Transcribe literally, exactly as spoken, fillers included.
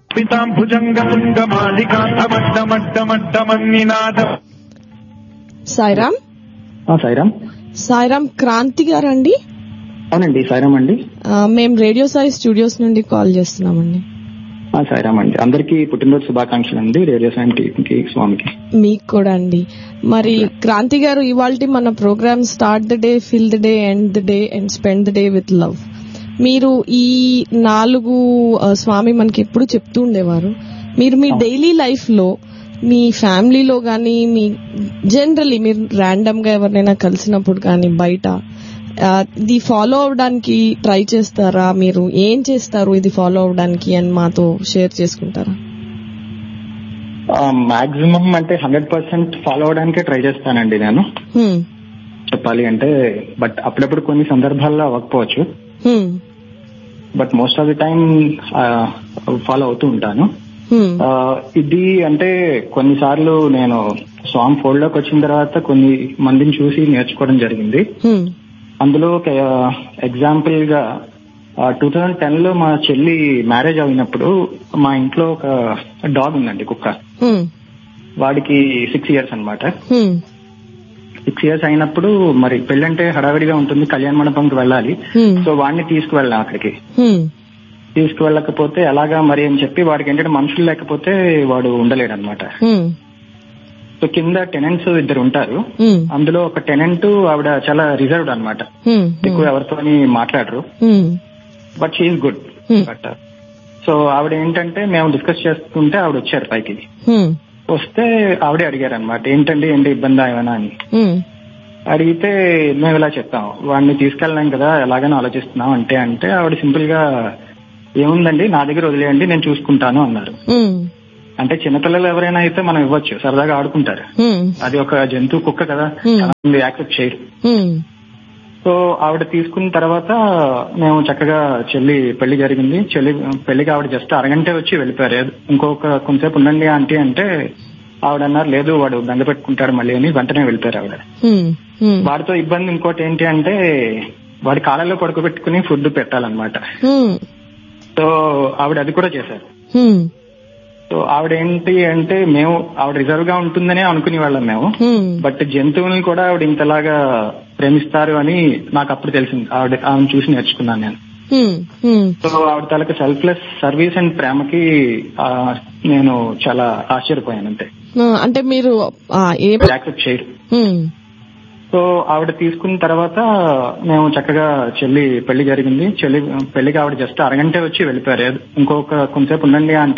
సాయిరామ్ సాయిరామ్ సాయిరామ్ క్రాంతి గారండి? అవునండి, సాయిరామ్ అండి. మేము రేడియో సాయి స్టూడియోస్ నుండి కాల్ చేస్తున్నామండి. సాయిరామ్ అండి. అందరికీ పుట్టినరోజు శుభాకాంక్షలు అండి. రేడియో సాయి టీంకి, స్వామికి. మీకు కూడా అండి. మరి క్రాంతి గారు, ఇవాల్టి మన programme start the day, fill the day, end the day and spend the day with love. మీరు ఈ నాలుగు స్వామి మనకి ఎప్పుడు చెప్తూ ఉండేవారు. మీరు మీ డైలీ లైఫ్ లో, మీ ఫ్యామిలీలో గానీ, మీ జనరలీ మీరు ర్యాండమ్ గా ఎవరినైనా కలిసినప్పుడు కానీ బయట ఇది ఫాలో అవడానికి ట్రై చేస్తారా? మీరు ఏం చేస్తారు ఇది ఫాలో అవడానికి అని మాతో షేర్ చేసుకుంటారా? మాక్సిమం అంటే హండ్రెడ్ పర్సెంట్ ఫాలో అవడానికే ట్రై చేస్తానండి నేను, చెప్పాలి అంటే. బట్ అప్పుడప్పుడు కొన్ని సందర్భాల్లో అవ్వకపోవచ్చు. But most of the time follow అవుతూ ఉంటాను. ఇది అంటే కొన్నిసార్లు నేను స్వామి ఫోల్డ్ లోకి వచ్చిన తర్వాత కొన్ని మందిని చూసి నేర్చుకోవడం జరిగింది. అందులో ఒక ఎగ్జాంపుల్ గా టూ థౌజండ్ టెన్ లో మా చెల్లి మ్యారేజ్ అయినప్పుడు మా ఇంట్లో ఒక డాగ్ ఉందండి, కుక్క. వాడికి సిక్స్ ఇయర్స్ అనమాట. సిక్స్ ఇయర్స్ అయినప్పుడు మరి పెళ్ళంటే హడావిడిగా ఉంటుంది, కళ్యాణ మండపంకి వెళ్ళాలి. సో వాడిని తీసుకువెళ్ళాం అక్కడికి. తీసుకువెళ్ళకపోతే ఎలాగా మరి అని చెప్పి, వాడికి ఏంటంటే మనుషులు లేకపోతే వాడు ఉండలేడు అనమాట. సో కింద టెనెంట్స్ ఇద్దరు ఉంటారు. అందులో ఒక టెనెంట్ ఆవిడ చాలా రిజర్వ్డ్ అనమాట, ఎక్కువ ఎవరితో మాట్లాడరు. But she is good. But so ఆవిడ ఏంటంటే మేము డిస్కస్ చేస్తుంటే ఆవిడ వచ్చారు పైకి. వస్తే ఆవిడే అడిగారు అనమాట, ఏంటండి ఏంటి ఇబ్బంది ఏమైనా అని. అడిగితే మేము ఇలా చెప్పాం, వాడిని తీసుకెళ్ళాం కదా ఎలాగని ఆలోచిస్తున్నాం అంటే అంటే ఆవిడ సింపుల్ గా ఏముందండి నా దగ్గర వదిలేయండి నేను చూసుకుంటాను అన్నారు. అంటే చిన్నపిల్లలు ఎవరైనా అయితే మనం ఇవ్వచ్చు, సరదాగా ఆడుకుంటారు. అది ఒక జంతువు, కుక్క కదా, యాక్సెప్ట్ చేయరు. సో ఆవిడ తీసుకున్న తర్వాత మేము చక్కగా చెల్లి పెళ్లి జరిగింది. చెల్లి పెళ్లికి ఆవిడ జస్ట్ అరగంటే వచ్చి వెళ్ళిపోయారు. ఇంకొక కొంతసేపు ఉండండి ఆంటీ అంటే ఆవిడ అన్నారు, లేదు వాడు దండ పెట్టుకుంటాడు మళ్ళీ అని వెంటనే వెళ్ళిపోయారు ఆవిడ. వాడితో ఇబ్బంది ఇంకోటి ఏంటి అంటే వాడి కాళ్ళలో పడుకోబెట్టుకుని ఫుడ్ పెట్టాలన్నమాట. సో ఆవిడ అది కూడా చేశారు. సో ఆవిడ ఏంటి అంటే మేము ఆవిడ రిజర్వ్ గా ఉంటుందనే అనుకునే వాళ్ళం మేము. బట్ జంతువుల్ని కూడా ఆవిడ ఇంతలాగా ప్రేమిస్తారు అని నాకు అప్పుడు తెలిసింది. ఆవిడ ఆవిడ చూసి నేర్చుకున్నాను నేను. సో ఆవిడ తనకి సెల్ఫ్లెస్ సర్వీస్ అండ్ ప్రేమకి నేను చాలా ఆశ్చర్యపోయాను. అంతే. అంటే మీరు యాక్సెప్ట్ చేయరు. సో ఆవిడ తీసుకున్న తర్వాత మేము చక్కగా చెల్లి పెళ్లి జరిగింది. చెల్లి పెళ్లికి ఆవిడ జస్ట్ అరగంటే వచ్చి వెళ్ళిపోయారు. ఇంకొక కొంతసేపు ఉండండి ఆంటీ